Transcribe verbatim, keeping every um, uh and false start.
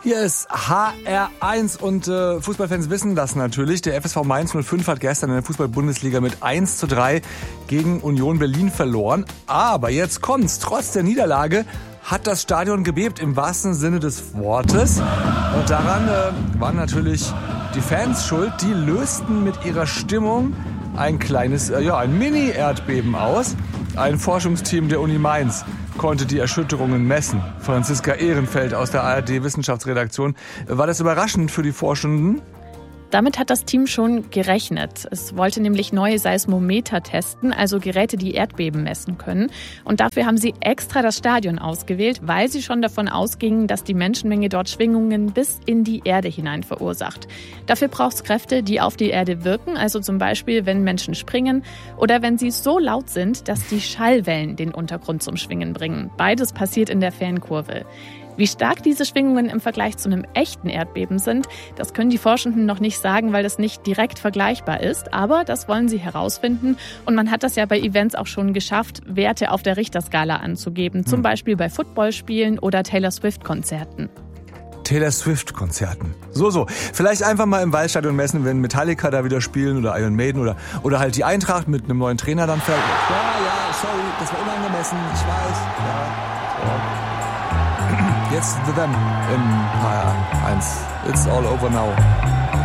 Hier ist H R eins und äh, Fußballfans wissen das natürlich. Der F S V Mainz null fünf hat gestern in der Fußball-Bundesliga mit eins zu drei gegen Union Berlin verloren. Aber jetzt kommt's. Trotz der Niederlage hat das Stadion gebebt im wahrsten Sinne des Wortes. Und daran äh, waren natürlich die Fans schuld. Die lösten mit ihrer Stimmung ein kleines, äh, ja, ein Mini-Erdbeben aus. Ein Forschungsteam der Uni Mainz konnte die Erschütterungen messen. Franziska Ehrenfeld aus der A R D-Wissenschaftsredaktion. War das überraschend für die Forschenden? Damit hat das Team schon gerechnet. Es wollte nämlich neue Seismometer testen, also Geräte, die Erdbeben messen können. Und dafür haben sie extra das Stadion ausgewählt, weil sie schon davon ausgingen, dass die Menschenmenge dort Schwingungen bis in die Erde hinein verursacht. Dafür braucht es Kräfte, die auf die Erde wirken, also zum Beispiel, wenn Menschen springen oder wenn sie so laut sind, dass die Schallwellen den Untergrund zum Schwingen bringen. Beides passiert in der Fankurve. Wie stark diese Schwingungen im Vergleich zu einem echten Erdbeben sind, das können die Forschenden noch nicht sagen, weil das nicht direkt vergleichbar ist. Aber das wollen sie herausfinden. Und man hat das ja bei Events auch schon geschafft, Werte auf der Richterskala anzugeben. Zum Beispiel bei Footballspielen oder Taylor Swift-Konzerten. Taylor Swift-Konzerten. So, so. Vielleicht einfach mal im Waldstadion messen, wenn Metallica da wieder spielen oder Iron Maiden oder, oder halt die Eintracht mit einem neuen Trainer dann fährt. Ja, ja, sorry, das war unangemessen. Ich weiß. Ja, ja. Jetzt The Them in H R eins. It's all over now.